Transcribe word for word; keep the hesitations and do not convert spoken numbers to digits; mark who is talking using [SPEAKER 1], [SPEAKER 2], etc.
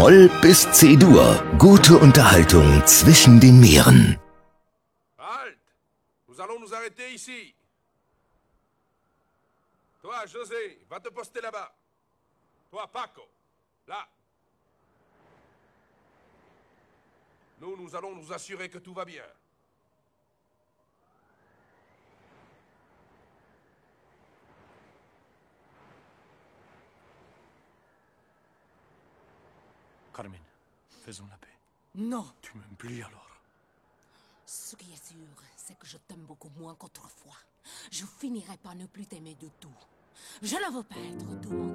[SPEAKER 1] Moll bis C-Dur. Gute Unterhaltung zwischen den Meeren.
[SPEAKER 2] Halt! Nous allons nous arrêter ici. Toi, José, va te poster là-bas. Toi, Paco, là. Nous, nous allons nous assurer que tout va bien.
[SPEAKER 3] Carmen, faisons la paix.
[SPEAKER 4] Non.
[SPEAKER 3] Tu m'aimes plus alors.
[SPEAKER 4] Ce qui est sûr, c'est que je t'aime beaucoup moins qu'autrefois. Je finirai par ne plus t'aimer du tout. Je ne veux pas être tout mon